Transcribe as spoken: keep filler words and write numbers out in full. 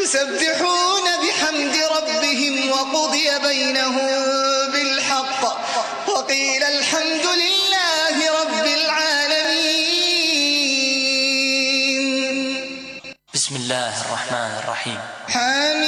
يسبحون بحمد ربهم وقضي بينهم بالحق وقيل الحمد لله رب العالمين. بسم الله الرحمن الرحيم. حامين.